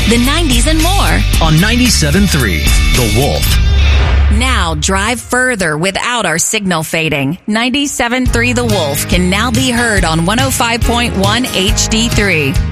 the 90s, and more. On 97.3, The Wolf. Now drive further without our signal fading. 97.3 The Wolf can now be heard on 105.1 HD3.